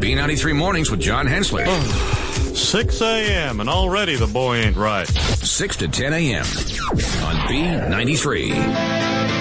B93 Mornings with John Hensley. 6 a.m. and already the boy ain't right. 6 to 10 a.m. on B93.